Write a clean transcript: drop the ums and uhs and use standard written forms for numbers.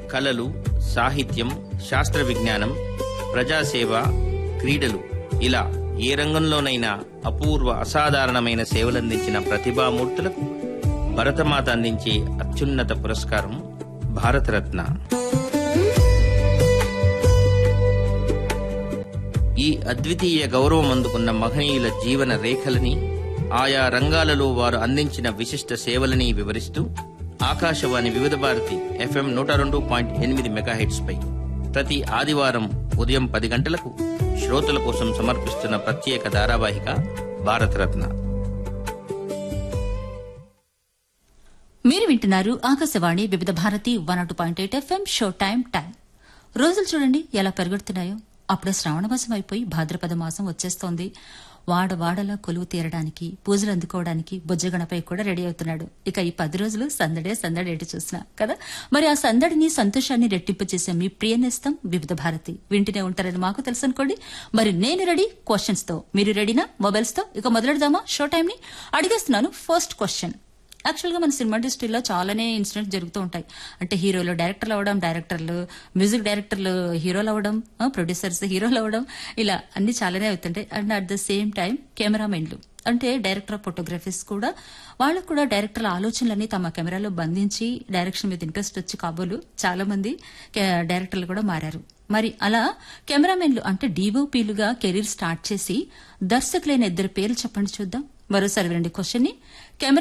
కళలు, సాహిత్యం, శాస్త్ర విజ్ఞానం, ప్రజాసేవ, క్రీడలు ఇలా ఏ రంగంలోనైనా అపూర్వ అసాధారణమైన సేవలందించిన ప్రతిభామూర్తులకు భరతమాత అందించే అత్యున్నత పురస్కారం భారతరత్న. ఈ అద్వితీయ గౌరవం అందుకున్న మహనీయుల జీవన రేఖలని, ఆయా రంగాలలో వారు అందించిన విశిష్ట సేవలని వివరిస్తూ ఆకాశవాణి వివిధ భారతి FM 102.8 మెగాహెర్ట్జ్ పై ప్రతి ఆదివారం ఉదయం 10 గంటలకు శ్రోతల కోసం సమర్పిస్తున్న ప్రత్యేక ధారావాహిక భారతరత్న. మీరు వింటున్నారు ఆకాశవాణి వివిధ భారతి 102.8 FM షో టైం. రోజులు చూడండి ఎలా పెరుగుతున్నాయో. అప్పుడే శ్రావణ మాసం అయిపోయి భాద్రపద మాసం వచ్చేస్తోంది. వాడవాడలా కొలువు తీరడానికి, పూజలు అందుకోవడానికి బుజ్జగణపై కూడా రెడీ అవుతున్నాడు. ఇక ఈ 10 రోజులు సందడి ఎటు చూసినా కదా. మరి ఆ సందడిని, సంతోషాన్ని రెట్టింపు చేసే మీ ప్రియ నేస్తం వివిధ భారతి వింటూనే ఉంటారని మాకు తెలుసు అనుకోండి. మరి నేను రెడీ క్వశ్చన్స్ తో, మీరు రెడీనా మొబైల్స్ తో? ఇక మొదలెడదామా షో టైం ని? అడిగేస్తున్నాను ఫస్ట్ క్వశ్చన్. యాక్చువల్ గా మన సినిమా ఇండస్ట్రీలో చాలానే ఇన్సిడెంట్స్ జరుగుతూ ఉంటాయి. అంటే హీరోలు డైరెక్టర్లు అవ్వడం, డైరెక్టర్లు మ్యూజిక్ డైరెక్టర్లు హీరోలు అవ్వడం, ప్రొడ్యూసర్స్ హీరోలు అవ్వడం, ఇలా అన్ని చాలానే అవుతుంటాయి. And at the same time కెమెరామెన్లు అంటే డైరెక్టర్ ఆఫ్ ఫోటోగ్రఫీస్ కూడా, వాళ్ళకు కూడా డైరెక్టర్ల ఆలోచనలన్నీ తమ కెమెరాలో బంధించి డైరెక్షన్ మీద ఇంట్రెస్ట్ వచ్చి కాబోలు చాలా మంది డైరెక్టర్లు కూడా మారారు. మరి అలా కెమెరామెన్లు అంటే డీఓపీలుగా కెరీర్ స్టార్ట్ చేసి దర్శకులైన 2 పేర్లు చెప్పండి చూద్దాం. మరోసారి వినండి క్వశ్చన్ ని.